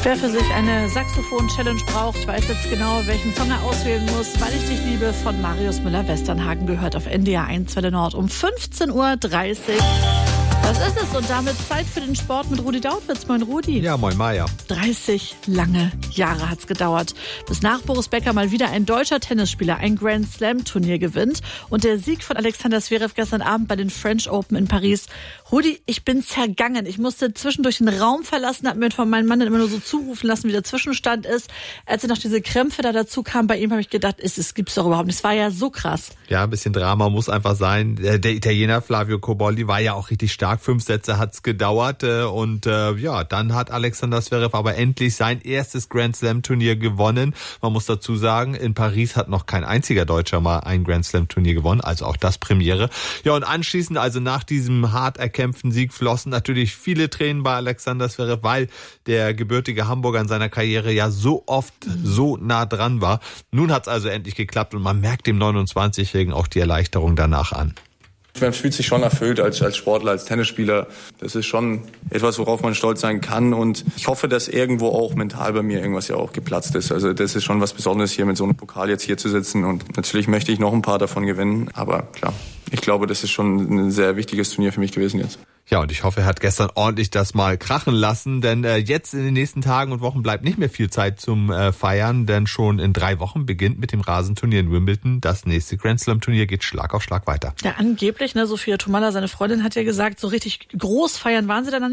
Wer für sich eine Saxophon-Challenge braucht, weiß jetzt genau, welchen Song er auswählen muss. Weil ich dich liebe von Marius Müller-Westernhagen gehört auf NDR 1 Welle Nord um 15.30 Uhr. Das ist es und damit Zeit für den Sport mit Rudi Dautwitz. Moin Rudi. Ja, moin Maja. 30 lange Jahre hat's gedauert, bis nach Boris Becker mal wieder ein deutscher Tennisspieler ein Grand Slam Turnier gewinnt. Und der Sieg von Alexander Zverev gestern Abend bei den French Open in Paris. Rudi, ich bin zergangen. Ich musste zwischendurch den Raum verlassen, habe mir von meinem Mann immer nur so zurufen lassen, wie der Zwischenstand ist. Als noch diese Krämpfe da dazu kamen, bei ihm habe ich gedacht, es gibt's doch überhaupt nicht. Es war ja so krass. Ja, ein bisschen Drama muss einfach sein. Der Italiener Flavio Cobolli war ja auch richtig stark. 5 Sätze hat's gedauert und dann hat Alexander Zverev aber endlich sein erstes Grand Slam Turnier gewonnen. Man muss dazu sagen, in Paris hat noch kein einziger Deutscher mal ein Grand Slam Turnier gewonnen, also auch das Premiere. Ja, und anschließend, also nach diesem hart erkämpften Sieg, flossen natürlich viele Tränen bei Alexander Zverev, weil der gebürtige Hamburger in seiner Karriere ja so oft so nah dran war. Nun hat's also endlich geklappt und man merkt dem 29-Jährigen auch die Erleichterung danach an. Man fühlt sich schon erfüllt als Sportler, als Tennisspieler. Das ist schon etwas, worauf man stolz sein kann. Und ich hoffe, dass irgendwo auch mental bei mir irgendwas ja auch geplatzt ist. Also das ist schon was Besonderes, hier mit so einem Pokal jetzt hier zu sitzen. Und natürlich möchte ich noch ein paar davon gewinnen. Aber klar, ich glaube, das ist schon ein sehr wichtiges Turnier für mich gewesen jetzt. Ja, und ich hoffe, er hat gestern ordentlich das mal krachen lassen, denn jetzt in den nächsten Tagen und Wochen bleibt nicht mehr viel Zeit zum Feiern, denn schon in 3 Wochen beginnt mit dem Rasenturnier in Wimbledon. Das nächste Grand Slam Turnier geht Schlag auf Schlag weiter. Ja, angeblich, Sophia Tomalla, seine Freundin, hat ja gesagt, so richtig groß feiern waren sie danach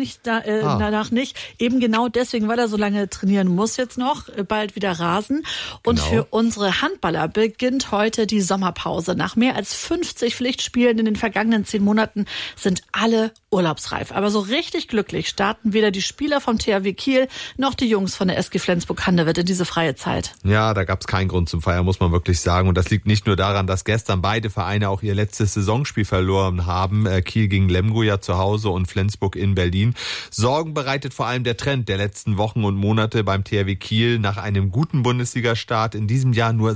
nicht. Eben genau deswegen, weil er so lange trainieren muss jetzt noch, bald wieder Rasen. Und Genau. Für unsere Handballer beginnt heute die Sommerpause. Nach mehr als 50 Pflichtspielen in den vergangenen 10 Monaten sind alle urlaubsreif. Aber so richtig glücklich starten weder die Spieler vom THW Kiel noch die Jungs von der SG Flensburg-Handewitt in diese freie Zeit. Ja, da gab's keinen Grund zum Feiern, muss man wirklich sagen. Und das liegt nicht nur daran, dass gestern beide Vereine auch ihr letztes Saisonspiel verloren haben. Kiel gegen Lemgo ja zu Hause und Flensburg in Berlin. Sorgen bereitet vor allem der Trend der letzten Wochen und Monate beim THW Kiel. Nach einem guten Bundesliga-Start in diesem Jahr nur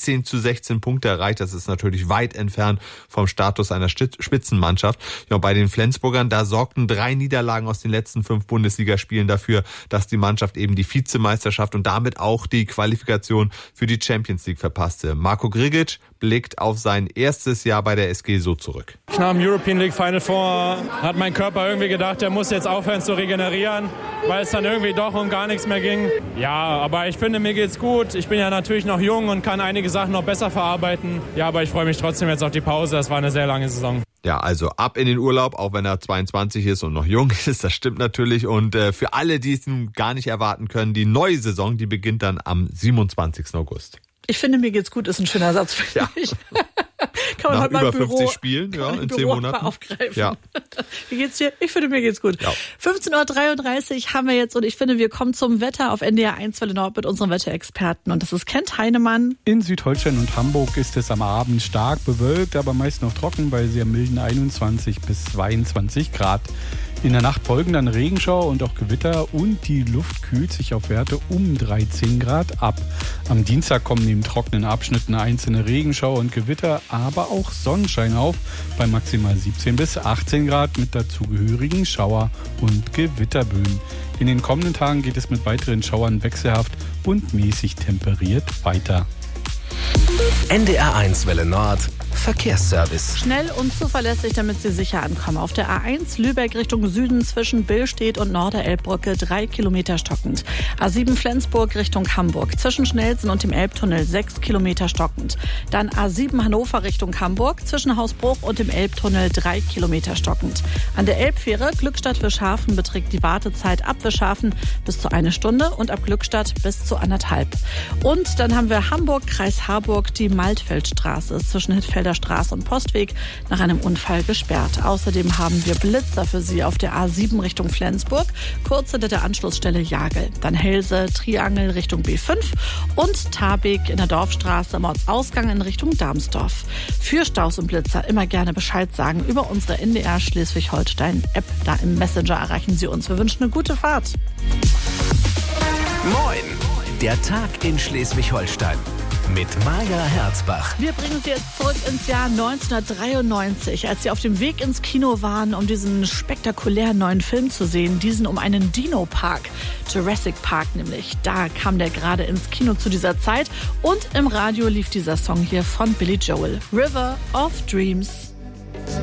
16:16 Punkte erreicht. Das ist natürlich weit entfernt vom Status einer Spitzenmannschaft. Ja, bei den Flensburgern, da sorgten 3 Niederlagen aus den letzten 5 Bundesligaspielen dafür, dass die Mannschaft eben die Vizemeisterschaft und damit auch die Qualifikation für die Champions League verpasste. Marko Grigic blickt auf sein erstes Jahr bei der SG so zurück. Nach dem European League Final Four hat mein Körper irgendwie gedacht, der muss jetzt aufhören zu regenerieren, weil es dann irgendwie doch um gar nichts mehr ging. Ja, aber ich finde, mir geht's gut. Ich bin ja natürlich noch jung und kann einige Sachen noch besser verarbeiten. Ja, aber ich freue mich trotzdem jetzt auf die Pause. Das war eine sehr lange Saison. Ja, also ab in den Urlaub, auch wenn er 22 ist und noch jung ist, das stimmt natürlich. Und für alle, die es nun gar nicht erwarten können, die neue Saison, die beginnt dann am 27. August. Ich finde, mir geht's gut, ist ein schöner Satz für mich. Kann man Nach heute mal über im Büro, 50 Spielen, ja, in 10 Monaten. Mal aufgreifen. Ja. Wie geht's dir? Ich finde, mir geht's gut. Ja. 15.33 Uhr haben wir jetzt und ich finde, wir kommen zum Wetter auf NDR 1 Welle Nord mit unserem Wetterexperten und das ist Kent Heinemann. In Südholstein und Hamburg ist es am Abend stark bewölkt, aber meist noch trocken bei sehr milden 21 bis 22 Grad. In der Nacht folgen dann Regenschauer und auch Gewitter und die Luft kühlt sich auf Werte um 13 Grad ab. Am Dienstag kommen neben trockenen Abschnitten einzelne Regenschauer und Gewitter, aber auch Sonnenschein auf bei maximal 17 bis 18 Grad mit dazugehörigen Schauer- und Gewitterböen. In den kommenden Tagen geht es mit weiteren Schauern wechselhaft und mäßig temperiert weiter. NDR 1 Welle Nord Verkehrsservice. Schnell und zuverlässig, damit Sie sicher ankommen. Auf der A1 Lübeck Richtung Süden zwischen Billstedt und Norderelbbrücke 3 Kilometer stockend. A7 Flensburg Richtung Hamburg zwischen Schnelsen und dem Elbtunnel 6 Kilometer stockend. Dann A7 Hannover Richtung Hamburg zwischen Hausbruch und dem Elbtunnel 3 Kilometer stockend. An der Elbfähre Glückstadt-Wischhafen beträgt die Wartezeit ab Wischhafen bis zu 1 Stunde und ab Glückstadt bis zu 1,5. Und dann haben wir Hamburg, Kreis Harburg, die Maltfeldstraße zwischen Hittfelder Straße und Postweg nach einem Unfall gesperrt. Außerdem haben wir Blitzer für Sie auf der A7 Richtung Flensburg, kurz hinter der Anschlussstelle Jagel. Dann Helse, Triangel Richtung B5 und Tabek in der Dorfstraße am Ortsausgang in Richtung Darmsdorf. Für Staus und Blitzer immer gerne Bescheid sagen über unsere NDR Schleswig-Holstein-App. Da im Messenger erreichen Sie uns. Wir wünschen eine gute Fahrt. Moin, der Tag in Schleswig-Holstein. mit Maja Herzbach. Wir bringen Sie jetzt zurück ins Jahr 1993, als Sie auf dem Weg ins Kino waren, um diesen spektakulären neuen Film zu sehen, diesen um einen Dino-Park, Jurassic Park nämlich. Da kam der gerade ins Kino zu dieser Zeit und im Radio lief dieser Song hier von Billy Joel, River of Dreams.